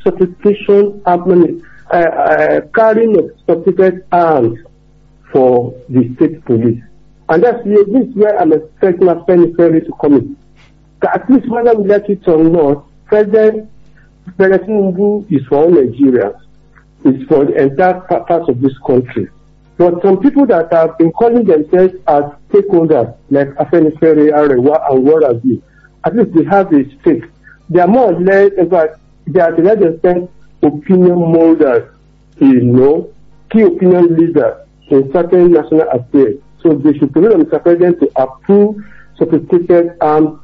sophistication happening, carrying of sophisticated arms for the state police. And this is where I'm expecting Afenifere to come in. At least whether we like it or not, President Tinubu is for all Nigerians. It's for the entire parts of this country. But some people that have been calling themselves as stakeholders, like Afenifere, Arewa, and what have you, at least they have a stake. They are more or less, in fact, they are to that extent opinion molders, key opinion leaders in certain national affairs. So they should permit Mr. President to approve sophisticated arms